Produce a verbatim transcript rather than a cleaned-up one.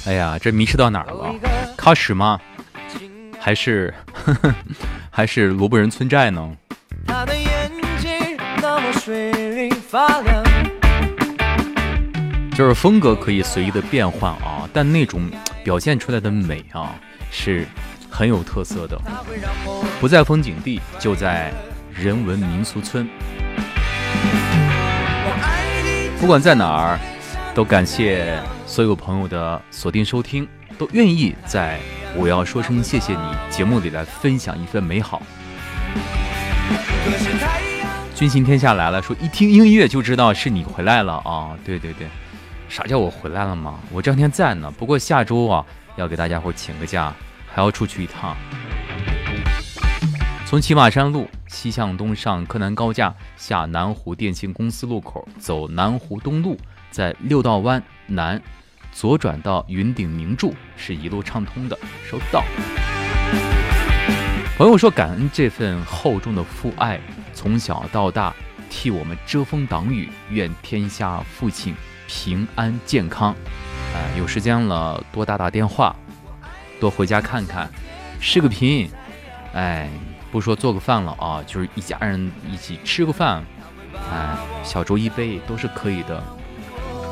哎呀，这迷失到哪儿了？喀什吗？还是呵呵还是罗布人村寨呢？ 他的眼睛那么水灵发亮， 就是风格可以随意的变换啊，但那种表现出来的美啊，是很有特色的。不在风景地，就在人文民俗村。不管在哪儿，都感谢所有朋友的锁定收听，都愿意在我要说声谢谢你节目里来分享一份美好。军行天下来了，说一听音乐就知道是你回来了啊！对对对，啥叫我回来了吗？我这两天在呢，不过下周啊要给大家伙请个假，还要出去一趟。从骑马山路西向东上柯南高架，下南湖电信公司路口，走南湖东路，在六道湾南左转到云顶名筑，是一路畅通的。收到。朋友说感恩这份厚重的父爱，从小到大替我们遮风挡雨，愿天下父亲平安健康。呃、有时间了多打打电话，多回家看看，视个频。哎，不说做个饭了啊，就是一家人一起吃个饭，哎，小酌一杯都是可以的。